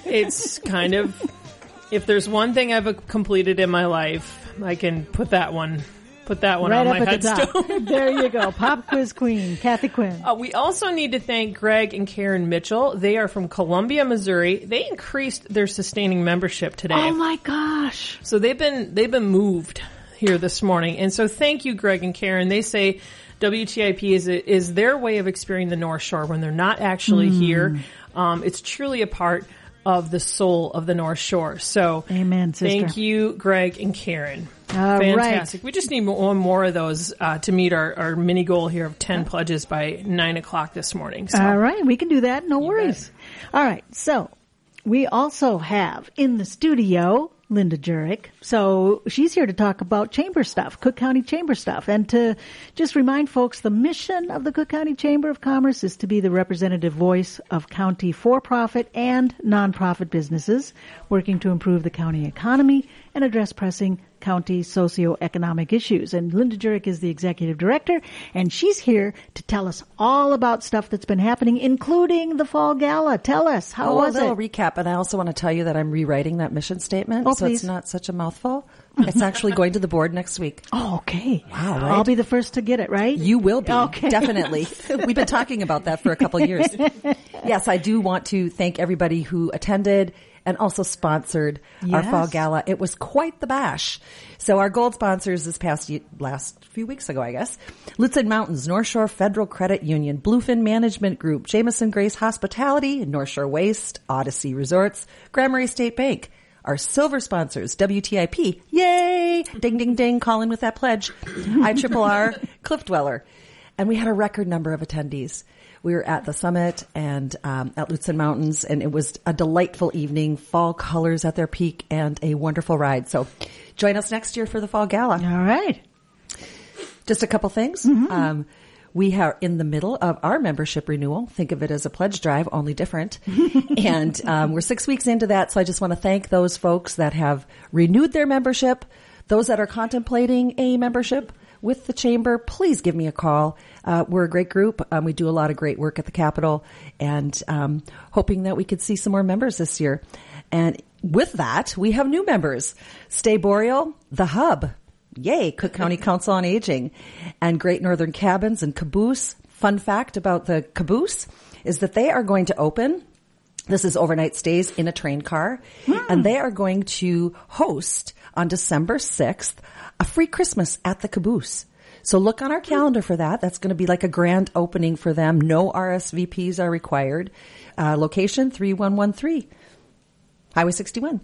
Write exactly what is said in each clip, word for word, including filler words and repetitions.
It's kind of, if there's one thing I've completed in my life, I can put that one, put that one right on up my at the headstone. top. There you go. Pop quiz queen, Kathy Quinn. Uh, we also need to thank Greg and Karen Mitchell. They are from Columbia, Missouri. They increased their sustaining membership today. Oh my gosh. So they've been, they've been moved here this morning. And so thank you, Greg and Karen. They say W T I P is is their way of experiencing the North Shore when they're not actually mm. here. Um, it's truly a part of the soul of the North Shore. So amen, sister. Thank you, Greg and Karen. All Fantastic. Right. We just need one more of those uh, to meet our, our mini goal here of ten pledges by nine o'clock this morning. So. All right. We can do that. No You worries. bet. All right. So we also have in the studio Linda Jurek. So she's here to talk about chamber stuff, Cook County Chamber stuff. And to just remind folks, the mission of the Cook County Chamber of Commerce is to be the representative voice of county for-profit and nonprofit businesses working to improve the county economy and address pressing county socioeconomic issues. And Linda Jurek is the executive director, and she's here to tell us all about stuff that's been happening, including the Fall Gala. Tell us, how oh, was a little it? recap, and I also want to tell you that I'm rewriting that mission statement, oh, so please. It's not such a mouthful. It's actually going to the board next week. Oh, okay. Wow, right? I'll be the first to get it, right? You will be, okay. Definitely. We've been talking about that for a couple of years. Yes, I do want to thank everybody who attended and also sponsored yes. our Fall Gala. It was quite the bash. So our gold sponsors this past last few weeks ago, I guess, Lutsen Mountains, North Shore Federal Credit Union, Bluefin Management Group, Jameson Grace Hospitality, North Shore Waste, Odyssey Resorts, Grand Marais State Bank. Our silver sponsors, W T I P, yay, ding, ding, ding, call in with that pledge, I R R R, Cliff Dweller. And we had a record number of attendees. We were at the summit and um, at Lutsen Mountains, and it was a delightful evening, fall colors at their peak, and a wonderful ride. So join us next year for the Fall Gala. All right. Just a couple things. Mm-hmm. Um, we are in the middle of our membership renewal. Think of it as a pledge drive, only different. and um, we're six weeks into that, so I just want to thank those folks that have renewed their membership, those that are contemplating a membership with the chamber. Please give me a call. Uh, we're a great group. Um, we do a lot of great work at the Capitol, and um, hoping that we could see some more members this year. And with that, we have new members. Stay Boreal, The Hub, yay, Cook County Council on Aging, and Great Northern Cabins and Caboose. Fun fact about the Caboose is that they are going to open, this is overnight stays in a train car, mm. and they are going to host on December sixth a free Christmas at the Caboose. So look on our calendar for that. That's going to be like a grand opening for them. No R S V Ps are required. Uh, location three one one three, Highway sixty-one.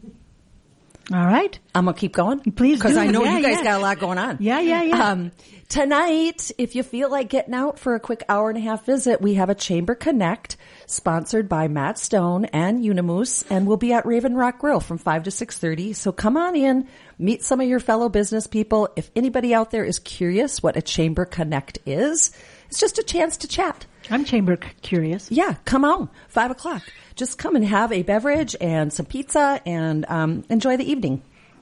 All right. I'm going to keep going. Please do. Because I know yeah, you guys yeah. got a lot going on. Yeah, yeah, yeah. Um, tonight, if you feel like getting out for a quick hour and a half visit, we have a Chamber Connect sponsored by Matt Stone and Unimoose, and we'll be at Raven Rock Grill from five to six thirty. So come on in, meet some of your fellow business people. If anybody out there is curious what a Chamber Connect is, it's just a chance to chat. I'm chamber c- curious. Yeah, come on, five o'clock. Just come and have a beverage and some pizza and um, enjoy the evening.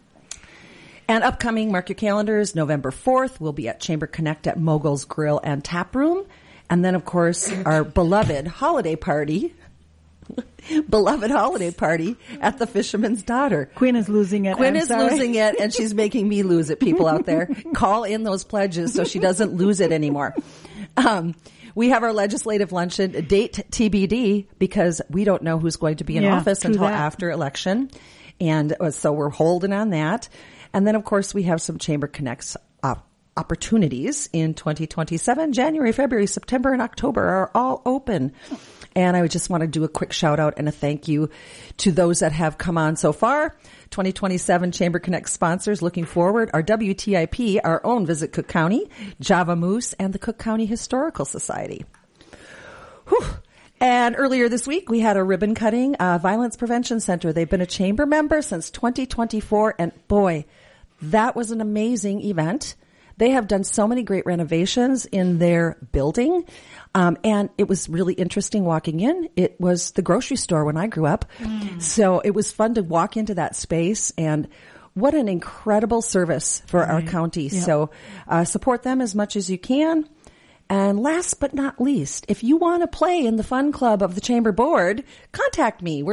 And upcoming, mark your calendars, November fourth, we'll be at Chamber Connect at Mogul's Grill and Tap Room. And then, of course, our beloved holiday party, beloved holiday party at the Fisherman's Daughter. Quinn is losing it. Quinn I'm is sorry. losing it, and she's making me lose it, people out there. Call in those pledges so she doesn't lose it anymore. Um, we have our legislative luncheon, date T B D, because we don't know who's going to be in Yeah, office true until that. after election. And uh, so we're holding on that. And then, of course, we have some Chamber Connects uh, opportunities in twenty twenty-seven. January, February, September, and October are all open. And I would just want to do a quick shout out and a thank you to those that have come on so far. twenty twenty-seven Chamber Connect sponsors looking forward are W T I P, our own Visit Cook County, Java Moose, and the Cook County Historical Society. Whew. And earlier this week, we had a ribbon cutting, uh, Violence Prevention Center. They've been a chamber member since twenty twenty-four, and boy, that was an amazing event. They have done so many great renovations in their building. Um, and it was really interesting walking in. It was the grocery store when I grew up. Mm. So it was fun to walk into that space, and what an incredible service for right. our county. Yep. So uh, support them as much as you can. And last but not least, if you want to play in the fun club of the Chamber Board, contact me. We're